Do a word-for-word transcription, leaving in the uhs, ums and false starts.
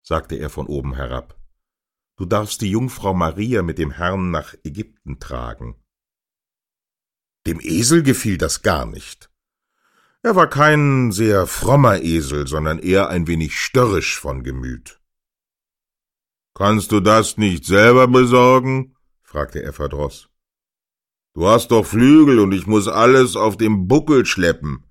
sagte er von oben herab. »Du darfst die Jungfrau Maria mit dem Herrn nach Ägypten tragen.« Dem Esel gefiel das gar nicht. Er war kein sehr frommer Esel, sondern eher ein wenig störrisch von Gemüt. »Kannst du das nicht selber besorgen?« fragte er verdroß. »Du hast doch Flügel und ich muß alles auf dem Buckel schleppen.